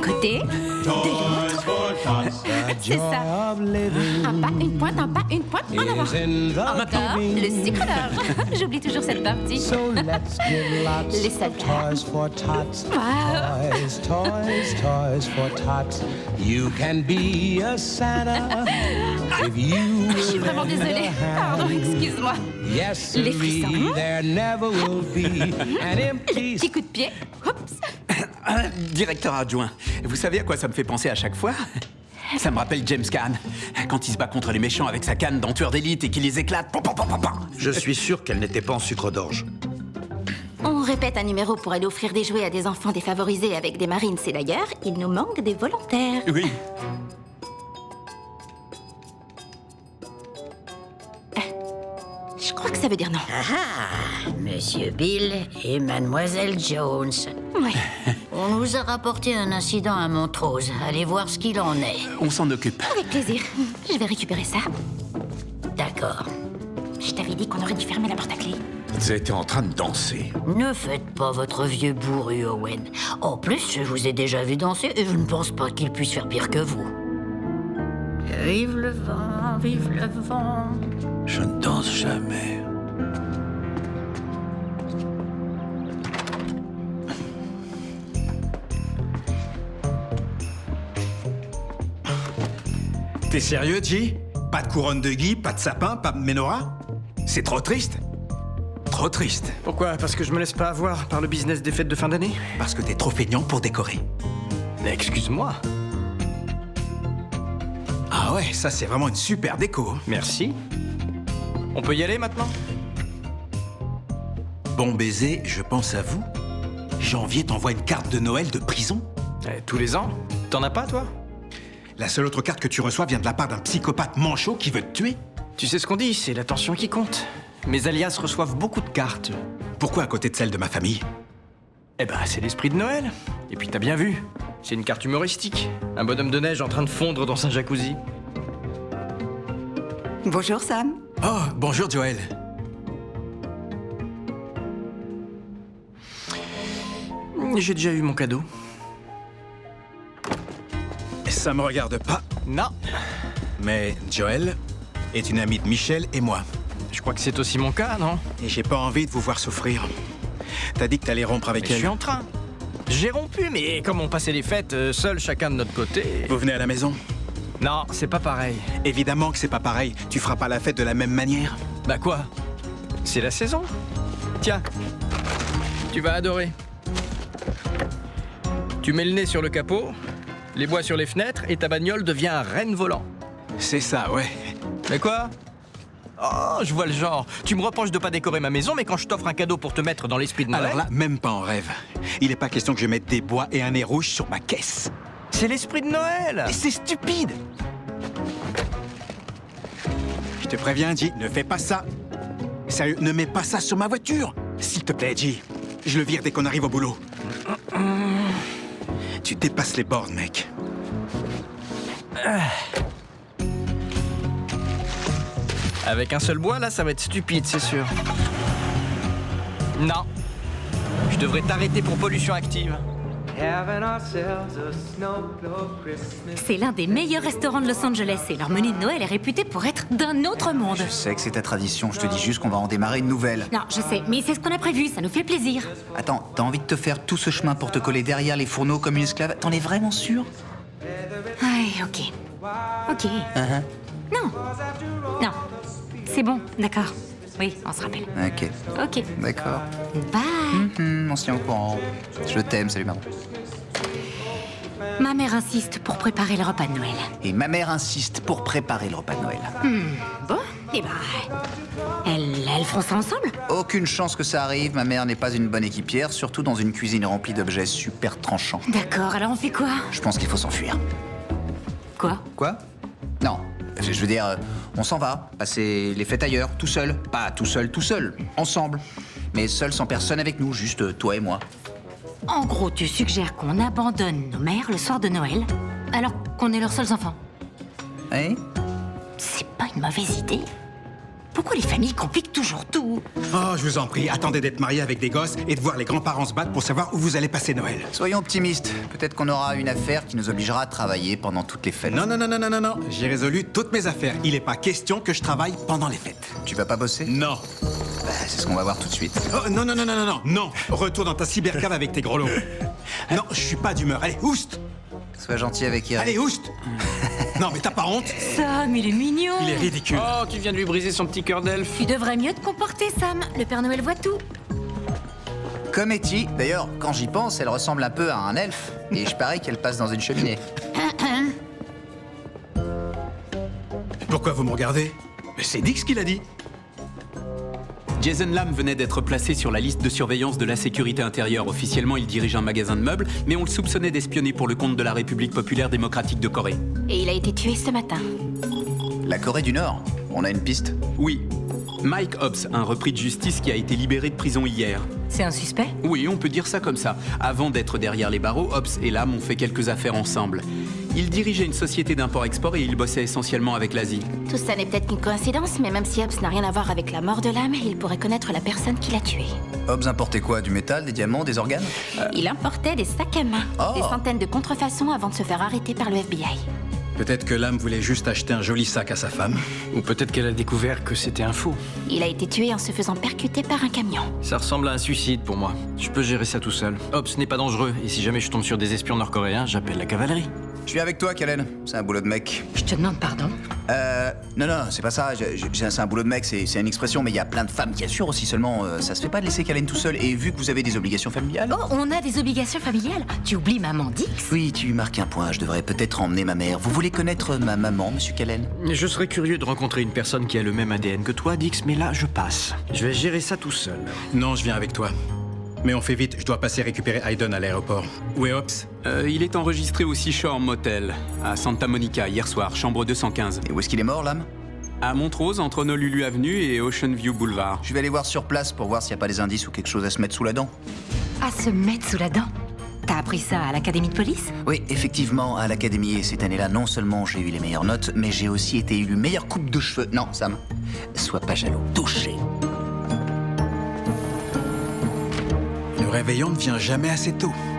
côté, de l'autre. C'est ça. Un pas, une pointe, un pas, une pointe, en avant. Encore, le sucre d'orge. J'oublie toujours cette partie. Les soldats. Wow. You can be a Santa if you Je suis vraiment désolée. Pardon, excuse-moi. Yes, Les frissons. there never will be an empty. Petit coup de pied. Oups. Directeur adjoint, vous savez à quoi ça me fait penser à chaque fois? Ça me rappelle James Caan, quand il se bat contre les méchants avec sa canne d'entueur d'élite et qu'il les éclate. Pam, pam, pam, pam, pam. Je suis sûr qu'elle n'était pas en sucre d'orge. On répète un numéro pour aller offrir des jouets à des enfants défavorisés avec des Marines. Et d'ailleurs, il nous manque des volontaires. Oui. Je crois que ça veut dire non. Ah, Monsieur Bill et Mademoiselle Jones. Oui. On nous a rapporté un incident à Montrose. Allez voir ce qu'il en est. On s'en occupe. Avec plaisir. Je vais récupérer ça. D'accord. Je t'avais dit qu'on aurait dû fermer la porte à clé. Ils étaient en train de danser. Ne faites pas votre vieux bourru, Owen. En plus, je vous ai déjà vu danser et je ne pense pas qu'il puisse faire pire que vous. Vive le vent, vive le vent. Je ne danse jamais. T'es sérieux, G? Pas de couronne de gui, pas de sapin, pas de menorah? C'est trop triste. Trop triste. Pourquoi? Parce que je me laisse pas avoir par le business des fêtes de fin d'année? Parce que t'es trop feignant pour décorer. Mais excuse-moi. Ah ouais, ça c'est vraiment une super déco. Merci. On peut y aller maintenant? Bon baiser, je pense à vous. Janvier t'envoie une carte de Noël de prison. Tous les ans? T'en as pas, toi? La seule autre carte que tu reçois vient de la part d'un psychopathe manchot qui veut te tuer. Tu sais ce qu'on dit, c'est l'attention qui compte. Mes alias reçoivent beaucoup de cartes. Pourquoi à côté de celle de ma famille? Eh ben, c'est l'esprit de Noël. Et puis t'as bien vu, c'est une carte humoristique. Un bonhomme de neige en train de fondre dans un jacuzzi. Bonjour Sam. Oh, bonjour Joël. J'ai déjà eu mon cadeau. Ça me regarde pas, Non, mais Joël est une amie de Michel et moi. je crois que c'est aussi mon cas, non? Et j'ai pas envie de vous voir souffrir. T'as dit que t'allais rompre avec Mais je elle. suis en train. J'ai rompu, mais comme on passait les fêtes seuls chacun de notre côté... Vous venez à la maison? Non, c'est pas pareil. Évidemment que c'est pas pareil. Tu feras pas la fête de la même manière. Bah quoi? C'est la saison. Tiens, tu vas adorer. Tu mets le nez sur le capot, les bois sur les fenêtres et ta bagnole devient un renne volant. C'est ça, ouais. Mais quoi? Oh, je vois le genre. Tu me reproches de pas décorer ma maison, mais quand je t'offre un cadeau pour te mettre dans l'esprit de Noël... Alors là, même pas en rêve. Il est pas question que je mette des bois et un nez rouge sur ma caisse. C'est l'esprit de Noël! Et c'est stupide! Je te préviens, G, ne fais pas ça. Sérieux, ne mets pas ça sur ma voiture. S'il te plaît, G. Je le vire dès qu'on arrive au boulot. Tu dépasses les bornes, mec. Avec un seul bois, là, ça va être stupide, c'est sûr. Non. Je devrais t'arrêter pour pollution active. C'est l'un des meilleurs restaurants de Los Angeles et leur menu de Noël est réputé pour être d'un autre monde. Je sais que c'est ta tradition, je te dis juste qu'on va en démarrer une nouvelle. Non, je sais, mais c'est ce qu'on a prévu, ça nous fait plaisir. Attends, t'as envie de te faire tout ce chemin pour te coller derrière les fourneaux comme une esclave? T'en es vraiment sûr? Ouais, ok. Ok. Non. Non. C'est bon, d'accord. Oui, on se rappelle. Ok, Ok. d'accord. Bye. On se tient au courant. Je t'aime, salut maman. Ma mère insiste pour préparer le repas de Noël. Et ma mère insiste pour préparer le repas de Noël. Bon, eh ben... Elles feront ça ensemble? Aucune chance que ça arrive, ma mère n'est pas une bonne équipière, surtout dans une cuisine remplie d'objets super tranchants. D'accord, alors on fait quoi? Je pense qu'il faut s'enfuir. Quoi? Quoi? Non, je veux dire, on s'en va, passer les fêtes ailleurs, tout seul. Pas tout seul, ensemble. Mais seul sans personne avec nous, juste toi et moi. En gros, tu suggères qu'on abandonne nos mères le soir de Noël, alors qu'on est leurs seuls enfants. Hein? C'est pas une mauvaise idée. Pourquoi les familles compliquent toujours tout? Oh, je vous en prie, attendez d'être marié avec des gosses et de voir les grands-parents se battre pour savoir où vous allez passer Noël. Soyons optimistes. Peut-être qu'on aura une affaire qui nous obligera à travailler pendant toutes les fêtes. Non, j'ai résolu toutes mes affaires. Il est pas question que je travaille pendant les fêtes. Tu vas pas bosser? Non. Bah, c'est ce qu'on va voir tout de suite. Oh, non. Retour dans ta cybercave avec tes grelots. Non, je suis pas d'humeur. Allez, oust. Sois gentil avec Eric. Allez, oust. Non, mais t'as pas honte? Sam, il est mignon. Il est ridicule. Oh, tu viens de lui briser son petit cœur d'elfe. Tu devrais mieux te comporter, Sam. Le Père Noël voit tout. Comme Etty. D'ailleurs, quand j'y pense, elle ressemble un peu à un elfe. Et je parie qu'elle passe dans une cheminée. Pourquoi vous me regardez? Mais c'est Dix qui l'a dit. Jason Lam venait d'être placé sur la liste de surveillance de la sécurité intérieure. Officiellement, il dirige un magasin de meubles, mais on le soupçonnait d'espionner pour le compte de la République populaire démocratique de Corée. Et il a été tué ce matin. La Corée du Nord. On a une piste? Oui. Mike Hobbs, un repris de justice qui a été libéré de prison hier. C'est un suspect? Oui, on peut dire ça comme ça. Avant d'être derrière les barreaux, Hobbs et Lam ont fait quelques affaires ensemble. Il dirigeait une société d'import-export et il bossait essentiellement avec l'Asie. Tout ça n'est peut-être qu'une coïncidence, mais même si Hobbs n'a rien à voir avec la mort de l'âme, il pourrait connaître la personne qui l'a tué. Hobbs importait quoi? Du métal, des diamants, des organes? Il importait des sacs à main, Oh. des centaines de contrefaçons avant de se faire arrêter par le FBI. Peut-être que l'âme voulait juste acheter un joli sac à sa femme. Ou peut-être qu'elle a découvert que c'était un faux. Il a été tué en se faisant percuter par un camion. Ça ressemble à un suicide pour moi. Je peux gérer ça tout seul. Hobbs n'est pas dangereux, et si jamais je tombe sur des espions nord-coréens, j'appelle la cavalerie. Je suis avec toi, Kalen. C'est un boulot de mec. Je te demande pardon. Non, c'est pas ça. C'est un boulot de mec, c'est une expression, mais il y a plein de femmes qui assurent aussi. Seulement, ça se fait pas de laisser Kalen tout seul. Et vu que vous avez des obligations familiales. Oh, on a des obligations familiales. Tu oublies maman Dix? Oui, tu marques un point. Je devrais peut-être emmener ma mère. Vous voulez connaître ma maman, monsieur Kalen? Je serais curieux de rencontrer une personne qui a le même ADN que toi, Dix, mais là, je passe. Je vais gérer ça tout seul. Non, je viens avec toi. Mais on fait vite, je dois passer récupérer Hayden à l'aéroport. Où est Hobbs? Il est enregistré au Seashore Motel, à Santa Monica, hier soir, chambre 215. Et où est-ce qu'il est mort, l'âme? À Montrose, entre Honolulu Avenue et Ocean View Boulevard. Je vais aller voir sur place pour voir s'il n'y a pas des indices ou quelque chose à se mettre sous la dent. À se mettre sous la dent? T'as appris ça à l'académie de police? Oui, effectivement, à l'académie, et cette année-là, non seulement j'ai eu les meilleures notes, mais j'ai aussi été élu meilleure coupe de cheveux. Non, Sam, sois pas jaloux. Touché. Le réveillon ne vient jamais assez tôt.